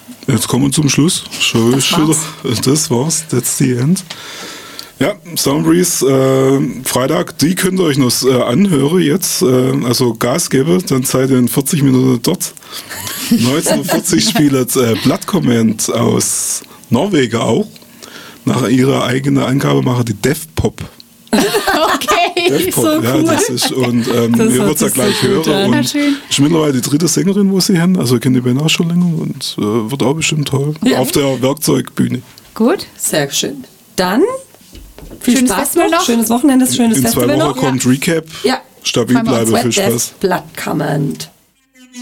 Jetzt kommen wir zum Schluss. Das war's. That's the end. Ja, Soundbreeze, Freitag, die könnt ihr euch noch anhören jetzt, also Gas geben, dann seid ihr in 40 Minuten dort. 1940 spielt Blood Command aus Norwegen auch. Nach ihrer eigenen Angabe machen die Death Pop. Okay, Death Pop, so ja, cool. das ist, und ihr werdet es ja gleich hören. Und ist mittlerweile die 3. Sängerin, wo sie haben, also kennt die Band auch schon länger und wird auch bestimmt toll. Ja. Auf der Werkzeugbühne. Gut. Sehr schön. Dann viel Schönes Spaß Festival noch. Schönes Wochenende, schönes In 2 Festival Wochen noch. kommt Recap. Ja. Stabil bleibe, viel Wet Spaß. Death Blood Command.